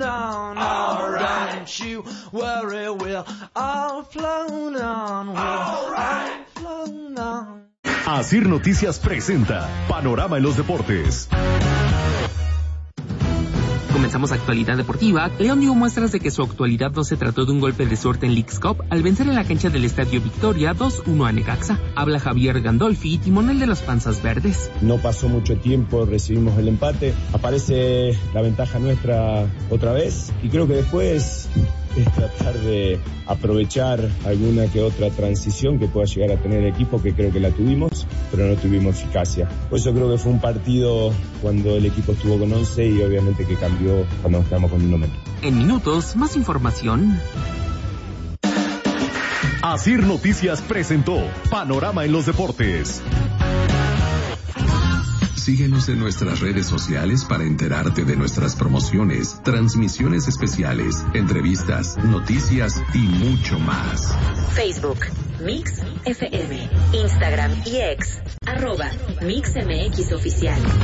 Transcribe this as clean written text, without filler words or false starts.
down. Alright. Don't you worry, we'll all flow down. We'll all flow down. Asir Noticias presenta Panorama en los Deportes. Comenzamos actualidad deportiva. León dio muestras de que su actualidad no se trató de un golpe de suerte en Leagues Cup al vencer en la cancha del Estadio Victoria 2-1 a Necaxa. Habla Javier Gandolfi, timonel de las Panzas Verdes. No pasó mucho tiempo, recibimos el empate, aparece la ventaja nuestra otra vez y creo que después es tratar de aprovechar alguna que otra transición que pueda llegar a tener el equipo, que creo que la tuvimos, pero no tuvimos eficacia. Por eso creo que fue un partido cuando el equipo estuvo con 11 y obviamente que cambió cuando nos quedamos con 1 menos. En minutos, más información. Asir Noticias presentó Panorama en los Deportes. Síguenos en nuestras redes sociales para enterarte de nuestras promociones, transmisiones especiales, entrevistas, noticias y mucho más. Facebook, Mix FM, Instagram y X, @MixMX Oficial.